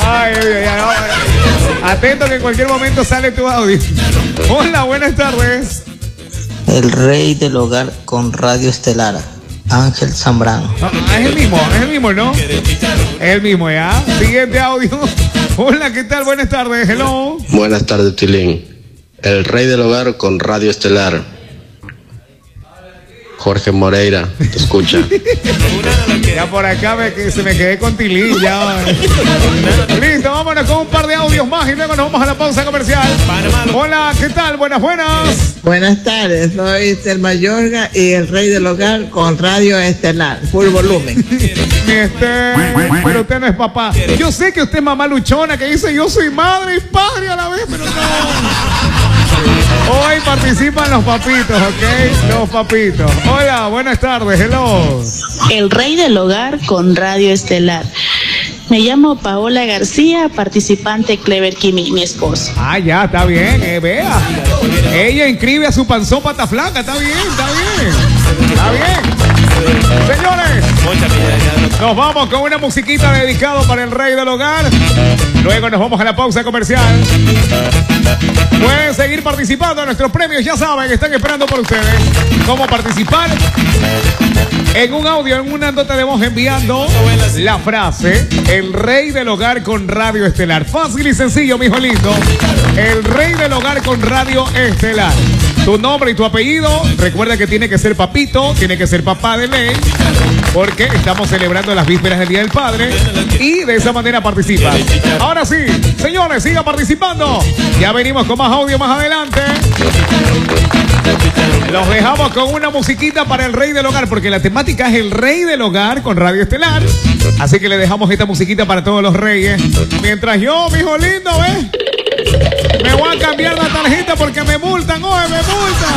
Ay, atento que en cualquier momento sale tu audio. Hola, buenas tardes. El rey del hogar con Radio Estelar, Ángel Zambrano. Es el mismo, ¿no? Es el mismo, ¿ya? Siguiente audio. Hola, ¿qué tal? Buenas tardes, hello. Buenas tardes, Tilín. El rey del hogar con Radio Estelar, Jorge Moreira, te escucha. Ya por acá se me quedé con Tilín, ya. Listo, vámonos con un par de audios más y luego nos vamos a la pausa comercial. Hola, ¿qué tal? Buenas. Buenas tardes, soy Selma Yorga y el rey del hogar con Radio Estelar, full volumen. Pero usted no es papá. Yo sé que usted es mamá luchona que dice yo soy madre y padre a la vez, pero no. Hoy participan los papitos, ¿ok? Los papitos. Hola, buenas tardes, hello. El rey del hogar con Radio Estelar. Me llamo Paola García, participante Clever Kimi, mi esposo. Ah, ya, está bien, vea. Ella inscribe a su panzón pata flaca, está bien. Señores, nos vamos con una musiquita dedicada para el rey del hogar. Luego nos vamos a la pausa comercial. Pueden seguir participando en nuestros premios, ya saben, están esperando por ustedes. ¿Cómo participar? En un audio, en una nota de voz, enviando la frase el rey del hogar con Radio Estelar. Fácil y sencillo, mijo lindo. El rey del hogar con Radio Estelar. Tu nombre y tu apellido. Recuerda que tiene que ser papito, tiene que ser papá de ley, porque estamos celebrando las vísperas del Día del Padre y de esa manera participa. Ahora sí, señores, sigan participando. Ya venimos con más audio más adelante. Los dejamos con una musiquita para el rey del hogar, porque la temática es el rey del hogar con Radio Estelar. Así que le dejamos esta musiquita para todos los reyes. Mientras yo, mijo lindo, ¿ves? Me voy a cambiar la tarjeta porque me multan, oye, me multan.